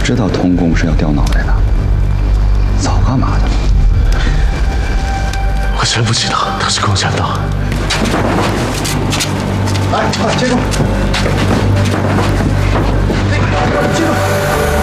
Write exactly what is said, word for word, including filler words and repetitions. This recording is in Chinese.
知道通共是要掉脑袋的，早干嘛的？ 我真不知道他是共产党。 来，快接住！那个，接住！